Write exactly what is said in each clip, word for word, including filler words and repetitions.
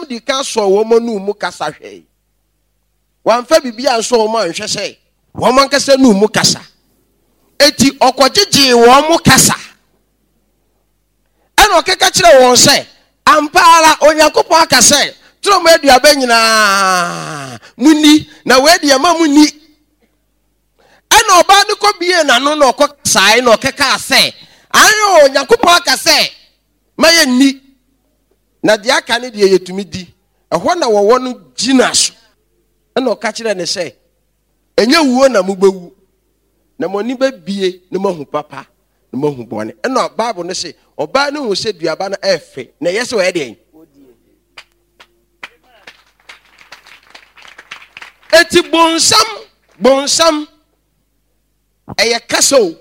bonsam di kan so wo monu mu kasa hwe wan fa bibia nso wo man hwe se wo man kasa nu mu kasa eti okogege wo mu kasa eno keka kire won se ampara onyankopon akase tro ma aduaba nyina muni na we de ma muni eno oba ne ko bie na no no okokasa no keka ase ayo onyankopon akase maye ni na dia aka ne de yetumi di ehwo na wo no gina so eno oka kire ne se enye wuo na mubewu na moni ba bie ne mahu papa ne mahu bone eno bible ne se oba ne hu se duaba na efe na yese we de eti bonsam bonsam eye kaso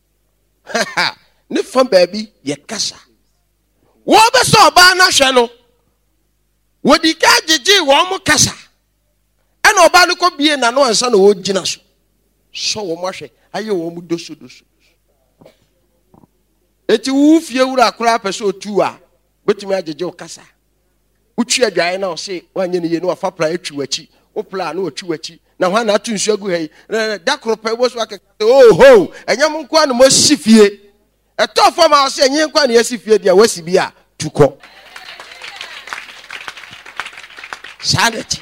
ne fam baabi ye kasa wo be so oba na hwe no wodi ka gege wo mo kasa ena oba ne ko bie na no ansa na wo gina so so wo mo hwe aye wo mu doso doso eti wu fie wura akura pese otu a betumi agege o kasa utwi adwae na o se wanye ne ye no afa pra atwi wachi o pla na otwi wachi na hwa na atu nsu agu hei da kropa wo so akeka oh ho enyam nko na mo sifie eto fo ma o se enye nko na yesifie dia wasi bi a tuko sanity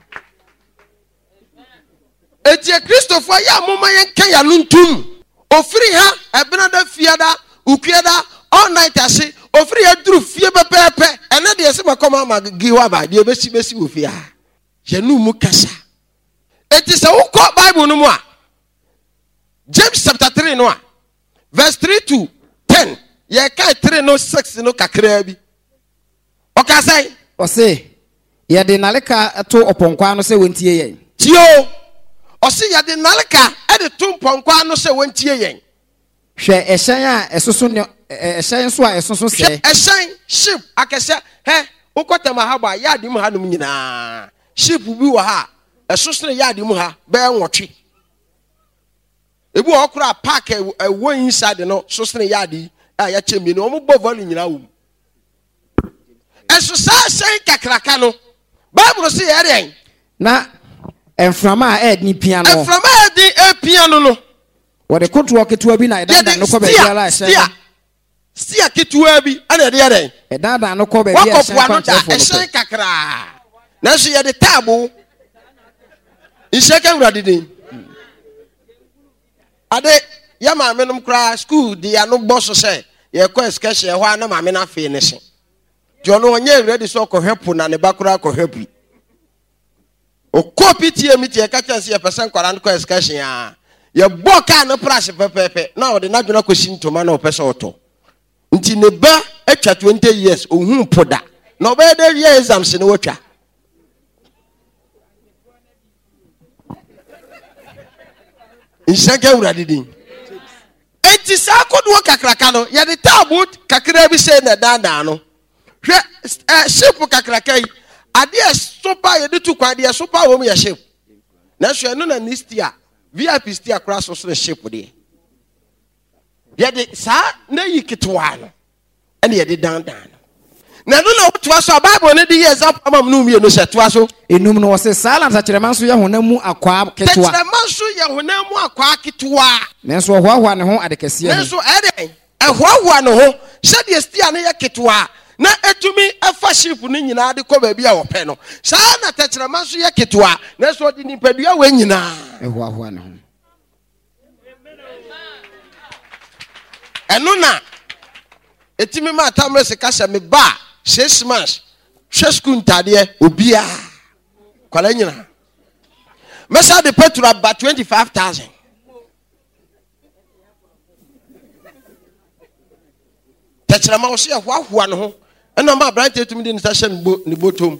eti Christopher ya moma yenka ya nuntum ofiri ha ebena da fiada ukueda all night ase ofiri ya duru fie pepepe ene de ese makoma ma giwa ba de besi besi ofia ye nu mu kasa eti se wo ko Bible no mu a James chapter three no a verse three to ten ye kai three no six no kakra bi o ka sai o se ye de naleka to oponkwa no se wontie yen tio o se ye de naleka e de to oponkwa no se wontie yen hwe ehyan a esoso ne ehyan so a esoso se ehyan ship akese he ukotama ha ba ya dim ha num nyina ship bi wo ha esoso ne ya dim ha be nwotwe ebu okura park e wo inside no soso ne ya di a ya chemi no mo bo value nyina wo esoso sai kakraka no Bible say ye den na enframa a ed ni piano enframa edi e piano no wode kotuo ketua bi na edanda no ko be biara ehyan stia ketua bi ana de den edanda no ko be biara ehyan ehyan kakra na so ye de table isheke urade din ade ya ma menum kra school di ya no boss say ye ko excursion ho na ma me na fe ne se jono onye ready so ko hwepo na ne bakura ko hwepi o copy tie mi tie ka chance ye person kwara no ko excursion ya ye boka no price pepepe na o de na dwona ko shintoma na o pese oto nti ne ba atwa twenty years ohun poda na oba de year exams ne wotwa Inshaka urade din enti sa kodo kakraka no ye de tabu kakra bi se na dada no hwe ship kakraka yi ade sopa ye de tu kwa de sopa wo mu ye ship na so eno na nistia V I P stia cross so the ship de ye de sa na yikitwa no ene ye de dan dan na no na otwa so Bible ne de example amam no mi no se toa so enum no se silence akyerema so ye honamu akwa ketwa akyerema so ye honamu akwa ketwa nenso hoahoa ne ho adekase ne nenso ede ahoahoa ne ho se de stia ne ye ketwa na etumi afa ship ne nyina de ko ba bia wo pe no sa na akyerema so ye ketwa nenso de nipadua we nyina ahoahoa ne ho eno na etimi ma tamre se kasa me ba six months shesku ntade obia kwala nyina mesa de petrol about twenty-five thousand tachira ma osia hwahoa no ho eno ma brand etumi de nsa hye ni botom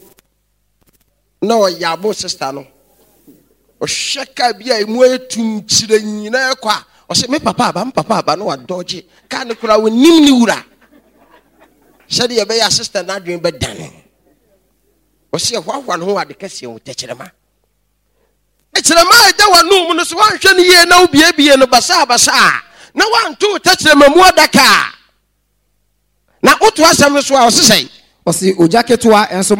na o yabo sister no o sheka bia emu etum chire nyina ekwa o se me papa aba me papa aba no wa dodge ka ne kura wonim ni wura shade ye be ya sister na adwen be dan o se hwahoa no ho ade kase o tachirema tachirema eda wanu mu no so wanhwe ne ye na obie bie no basa basa na wanto tachirema mu adaka na oto asem so a o se sei o se ojaketwa enso